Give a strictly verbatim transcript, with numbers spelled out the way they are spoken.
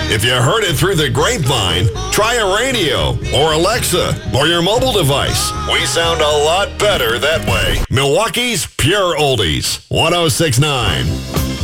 If you heard it through the grapevine, try a radio or Alexa or your mobile device. We sound a lot better that way. Milwaukee's Pure Oldies, one oh six point nine.